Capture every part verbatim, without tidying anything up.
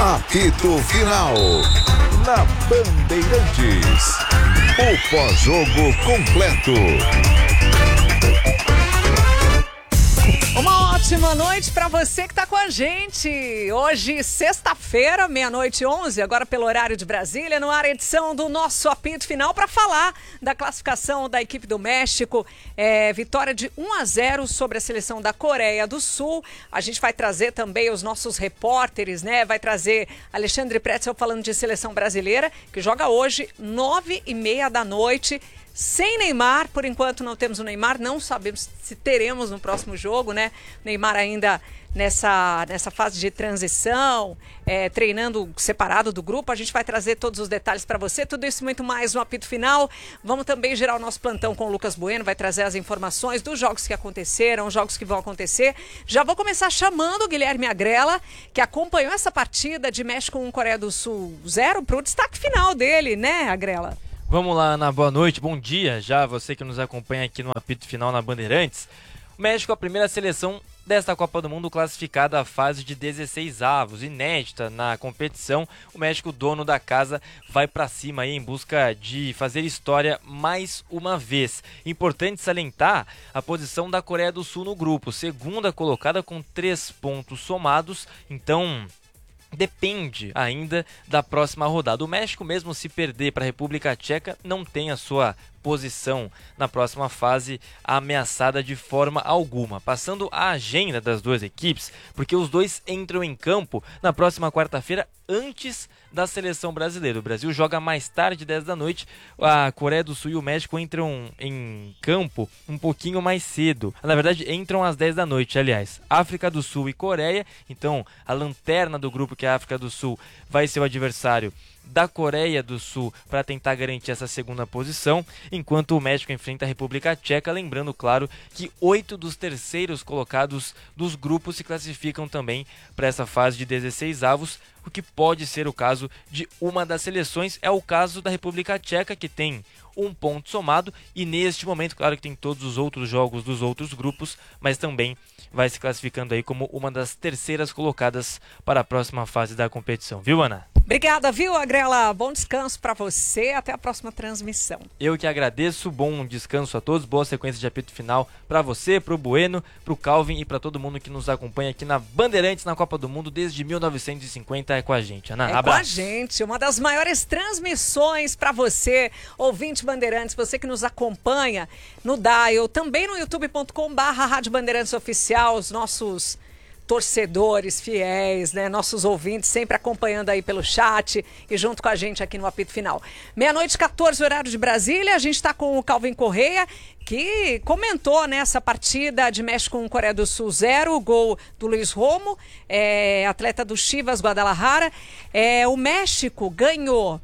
Apito Final. Na Bandeirantes. O pós-jogo completo. Uma ótima noite para você que está com a gente. Hoje, sexta-feira, meia-noite e onze, agora pelo horário de Brasília, no ar a edição do nosso Apito Final para falar da classificação da equipe do México. É, vitória de um a zero sobre a seleção da Coreia do Sul. A gente vai trazer também os nossos repórteres, né? Vai trazer Alexandre Pretzel falando de seleção brasileira, que joga hoje, nove e meia da noite. Sem Neymar, por enquanto não temos o Neymar, não sabemos se teremos no próximo jogo, né? Neymar ainda nessa, nessa fase de transição, é, treinando separado do grupo. A gente vai trazer todos os detalhes para você, tudo isso e muito mais no Apito Final. Vamos também gerar o nosso plantão com o Lucas Bueno, vai trazer as informações dos jogos que aconteceram, jogos que vão acontecer. Já vou começar chamando o Guilherme Agrela, que acompanhou essa partida de México um, Coreia do Sul zero, para o destaque final dele, né, Agrela? Vamos lá, Ana, boa noite, bom dia já, você que nos acompanha aqui no Apito Final na Bandeirantes. O México é a primeira seleção desta Copa do Mundo classificada à fase de dezesseis avos, inédita na competição. O México, dono da casa, vai para cima aí em busca de fazer história mais uma vez. Importante salientar a posição da Coreia do Sul no grupo, segunda colocada com três pontos somados, então depende ainda da próxima rodada. O México, mesmo se perder para a República Tcheca, não tem a sua posição na próxima fase ameaçada de forma alguma. Passando a agenda das duas equipes, porque os dois entram em campo na próxima quarta-feira antes da seleção brasileira. O Brasil joga mais tarde, dez da noite. A Coreia do Sul e o México entram em campo um pouquinho mais cedo. Na verdade, entram às dez da noite, aliás. África do Sul e Coreia. Então, a lanterna do grupo, que é a África do Sul, vai ser o adversário da Coreia do Sul para tentar garantir essa segunda posição, enquanto o México enfrenta a República Tcheca, lembrando, claro, que oito dos terceiros colocados dos grupos se classificam também para essa fase de dezesseis avos, o que pode ser o caso de uma das seleções. É o caso da República Tcheca, que tem um ponto somado, e neste momento, claro que tem todos os outros jogos dos outros grupos, mas também vai se classificando aí como uma das terceiras colocadas para a próxima fase da competição. Viu, Ana? Obrigada, viu, Agrela? Bom descanso para você, até a próxima transmissão. Eu que agradeço, bom descanso a todos, boa sequência de apito final para você, para o Bueno, para o Calvin e para todo mundo que nos acompanha aqui na Bandeirantes, na Copa do Mundo, desde mil novecentos e cinquenta, é com a gente, Ana. É abraço. Com a gente, uma das maiores transmissões para você, ouvinte Bandeirantes, você que nos acompanha no Dial, também no youtube ponto com barra Rádio Bandeirantes Oficial, os nossos torcedores fiéis, né? Nossos ouvintes sempre acompanhando aí pelo chat e junto com a gente aqui no Apito Final. Meia-noite e quatorze, horário de Brasília, a gente está com o Calvin Correia, que comentou nessa partida de México um, Coreia do Sul zero, o gol do Luiz Romo, é, atleta do Chivas Guadalajara. É, o México ganhou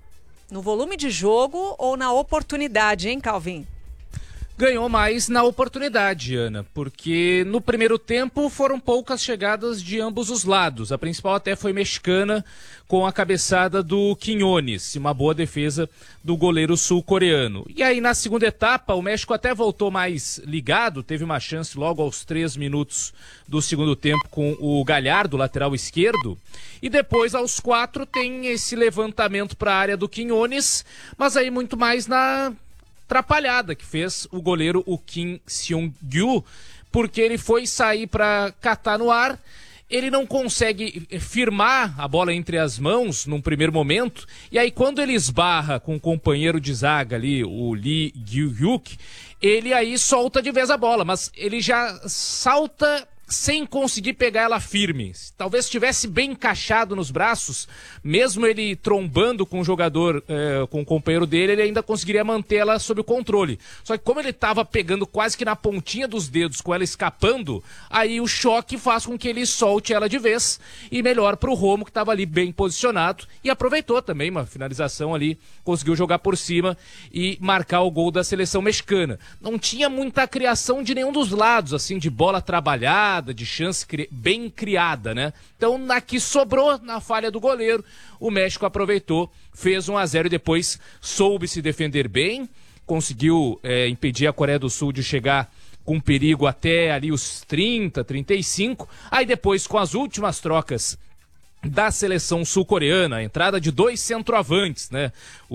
no volume de jogo ou na oportunidade, hein, Calvin? Ganhou mais na oportunidade, Ana, porque no primeiro tempo foram poucas chegadas de ambos os lados. A principal até foi mexicana, com a cabeçada do Quiñones, uma boa defesa do goleiro sul-coreano. E aí na segunda etapa o México até voltou mais ligado, teve uma chance logo aos três minutos do segundo tempo com o Gallardo, lateral esquerdo. E depois aos quatro tem esse levantamento para a área do Quiñones, mas aí muito mais na atrapalhada que fez o goleiro, o Kim Seung-gyu, porque ele foi sair para catar no ar, ele não consegue firmar a bola entre as mãos num primeiro momento, e aí quando ele esbarra com o companheiro de zaga ali, o Lee Gyu-hyuk, ele aí solta de vez a bola, mas ele já salta sem conseguir pegar ela firme. Talvez estivesse bem encaixado nos braços, mesmo ele trombando com o jogador, eh, com o companheiro dele, ele ainda conseguiria mantê-la sob o controle. Só que como ele estava pegando quase que na pontinha dos dedos, com ela escapando, aí o choque faz com que ele solte ela de vez, e melhor para o Romo, que estava ali bem posicionado, e aproveitou também uma finalização ali, conseguiu jogar por cima e marcar o gol da seleção mexicana. Não tinha muita criação de nenhum dos lados, assim, de bola trabalhada, de chance cri... bem criada, né? Então, na que sobrou, na falha do goleiro, o México aproveitou, fez um a zero e depois soube se defender bem, conseguiu é, impedir a Coreia do Sul de chegar com perigo até ali os trinta, trinta e cinco, aí depois com as últimas trocas da seleção sul-coreana, a entrada de dois centroavantes, né?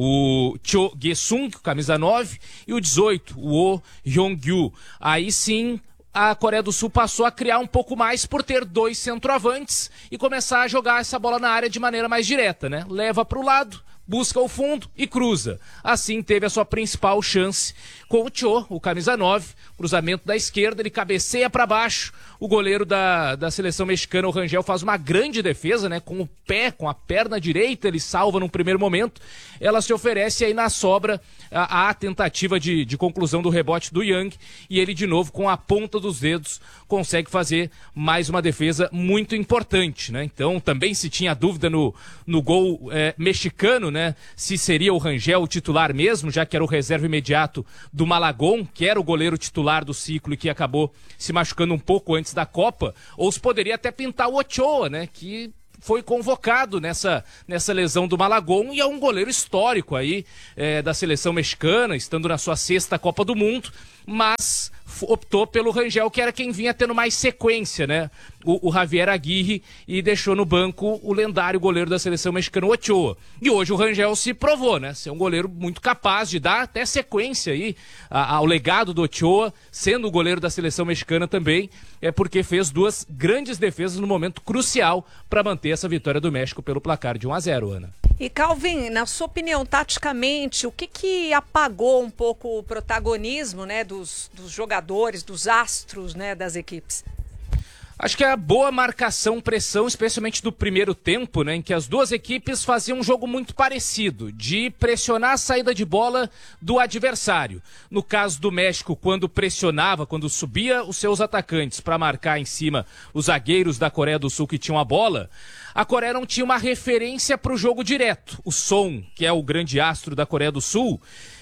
O Cho Ge-sung, camisa nove, e o dezoito, o Oh Hyung-gyu. Aí sim, a Coreia do Sul passou a criar um pouco mais por ter dois centroavantes e começar a jogar essa bola na área de maneira mais direta, né? Leva para o lado, busca o fundo e cruza. Assim teve a sua principal chance com o Cho, o camisa nove, cruzamento da esquerda, ele cabeceia para baixo. O goleiro da, da seleção mexicana, o Rangel, faz uma grande defesa, né? Com o pé, com a perna direita, ele salva num primeiro momento. Ela se oferece aí na sobra a, a tentativa de, de conclusão do rebote do Yang. E ele, de novo, com a ponta dos dedos, consegue fazer mais uma defesa muito importante, né? Então, também se tinha dúvida no, no gol é, mexicano, né? Se seria o Rangel o titular mesmo, já que era o reserva imediato do Malagón, que era o goleiro titular do ciclo e que acabou se machucando um pouco antes da Copa, ou se poderia até pintar o Ochoa, né, que foi convocado nessa, nessa lesão do Malagón e é um goleiro histórico aí é, da seleção mexicana, estando na sua sexta Copa do Mundo, mas optou pelo Rangel, que era quem vinha tendo mais sequência, né? O, o Javier Aguirre, e deixou no banco o lendário goleiro da seleção mexicana, o Ochoa. E hoje o Rangel se provou, né? Ser um goleiro muito capaz de dar até sequência aí a, ao legado do Ochoa, sendo o goleiro da seleção mexicana também, é porque fez duas grandes defesas no momento crucial para manter essa vitória do México pelo placar de um a zero, Ana. E Calvin, na sua opinião, taticamente, o que que apagou um pouco o protagonismo, né, dos, dos jogadores, dos astros, né, das equipes? Acho que a boa marcação, pressão, especialmente do primeiro tempo, né, em que as duas equipes faziam um jogo muito parecido, de pressionar a saída de bola do adversário. No caso do México, quando pressionava, quando subia os seus atacantes para marcar em cima os zagueiros da Coreia do Sul que tinham a bola, a Coreia não tinha uma referência para o jogo direto. O Son, que é o grande astro da Coreia do Sul,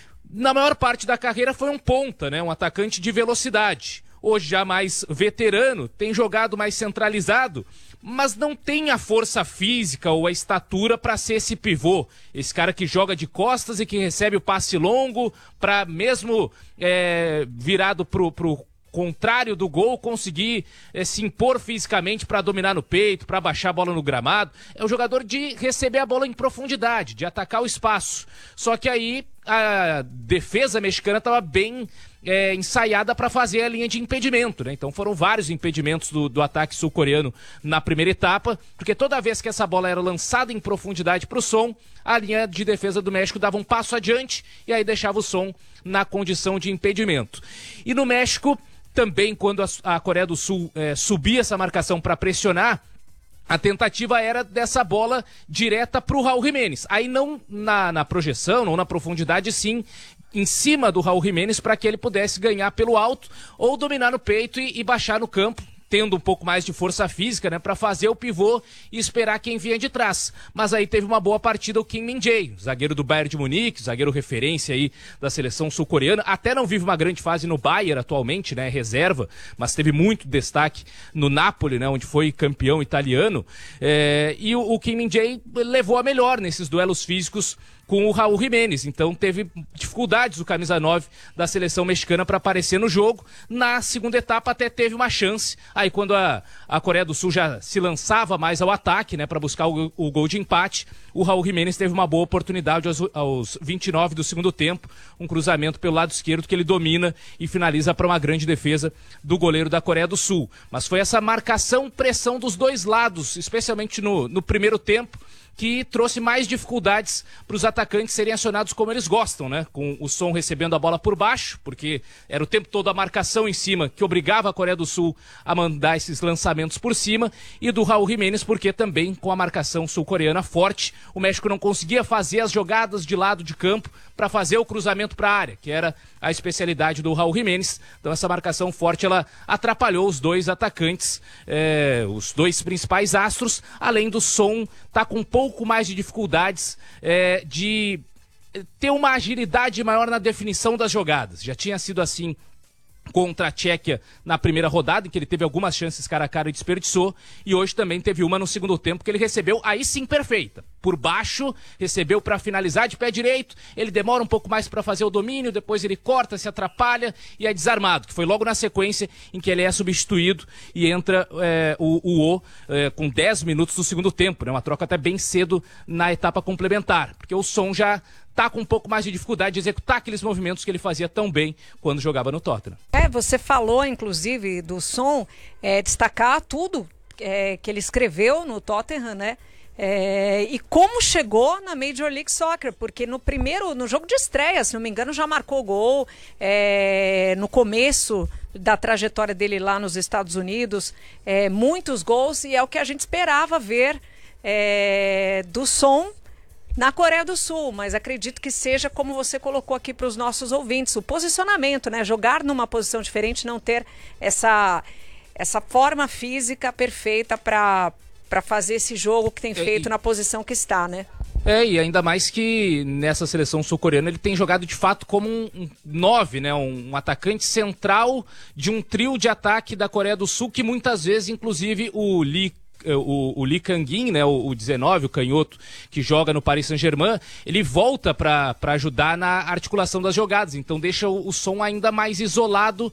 na maior parte da carreira foi um ponta, né, um atacante de velocidade. Hoje já mais veterano, tem jogado mais centralizado, mas não tem a força física ou a estatura para ser esse pivô. Esse cara que joga de costas e que recebe o passe longo para mesmo é, virado pro, pro contrário do gol, conseguir é, se impor fisicamente para dominar no peito, para baixar a bola no gramado. É um jogador de receber a bola em profundidade, de atacar o espaço. Só que aí a defesa mexicana estava bem é, ensaiada para fazer a linha de impedimento, né? Então foram vários impedimentos do, do ataque sul-coreano na primeira etapa, porque toda vez que essa bola era lançada em profundidade para o Son, a linha de defesa do México dava um passo adiante e aí deixava o Son na condição de impedimento. E no México, também quando a, a Coreia do Sul é, subia essa marcação para pressionar, a tentativa era dessa bola direta para o Raul Jiménez. Aí não na, na projeção, não na profundidade, sim em cima do Raul Jiménez, para que ele pudesse ganhar pelo alto ou dominar no peito e, e baixar no campo, tendo um pouco mais de força física, né, para fazer o pivô e esperar quem vinha de trás. Mas aí teve uma boa partida o Kim Min-jae, zagueiro do Bayern de Munique, zagueiro referência aí da seleção sul-coreana. Até não vive uma grande fase no Bayern atualmente, né, reserva, mas teve muito destaque no Napoli, né, onde foi campeão italiano. É, e o, o Kim Min-jae levou a melhor nesses duelos físicos com o Raul Jiménez, então teve dificuldades o camisa nove da seleção mexicana para aparecer no jogo. Na segunda etapa até teve uma chance, aí quando a, a Coreia do Sul já se lançava mais ao ataque, né, para buscar o, o gol de empate, o Raul Jiménez teve uma boa oportunidade aos, aos vinte e nove do segundo tempo, um cruzamento pelo lado esquerdo que ele domina e finaliza para uma grande defesa do goleiro da Coreia do Sul. Mas foi essa marcação, pressão dos dois lados, especialmente no, no primeiro tempo, que trouxe mais dificuldades para os atacantes serem acionados como eles gostam, né? Com o Son recebendo a bola por baixo, porque era o tempo todo a marcação em cima que obrigava a Coreia do Sul a mandar esses lançamentos por cima, e do Raul Jiménez, porque também com a marcação sul-coreana forte, o México não conseguia fazer as jogadas de lado de campo para fazer o cruzamento para a área, que era a especialidade do Raul Jiménez. Então essa marcação forte, ela atrapalhou os dois atacantes, é, os dois principais astros, além do Son tá com um pouco mais de dificuldades é, de ter uma agilidade maior na definição das jogadas. Já tinha sido assim contra a Tchequia na primeira rodada, em que ele teve algumas chances cara a cara e desperdiçou, e hoje também teve uma no segundo tempo que ele recebeu, aí sim perfeita. por baixo, recebeu para finalizar de pé direito, ele demora um pouco mais para fazer o domínio, depois ele corta, se atrapalha e é desarmado, que foi logo na sequência em que ele é substituído e entra é, o O, o é, com dez minutos do segundo tempo, né? Uma troca até bem cedo na etapa complementar, porque o Son já tá com um pouco mais de dificuldade de executar aqueles movimentos que ele fazia tão bem quando jogava no Tottenham. É, você falou, inclusive, do Son, é, destacar tudo é, que ele escreveu no Tottenham, né? É, e como chegou na Major League Soccer, porque no primeiro, no jogo de estreia, se não me engano, já marcou gol, é, no começo da trajetória dele lá nos Estados Unidos, é, muitos gols, e é o que a gente esperava ver é, do Son na Coreia do Sul, mas acredito que seja como você colocou aqui para os nossos ouvintes, o posicionamento, né? Jogar numa posição diferente, não ter essa, essa forma física perfeita para para fazer esse jogo que tem feito é, e... na posição que está, né? É, e ainda mais que nessa seleção sul-coreana ele tem jogado de fato como um, um nove, né? Um, um atacante central de um trio de ataque da Coreia do Sul, que muitas vezes, inclusive, o Lee O, o Lee Kang-in, né, o, o dezenove, o canhoto que joga no Paris Saint-Germain, ele volta para ajudar na articulação das jogadas, então deixa o, o Son ainda mais isolado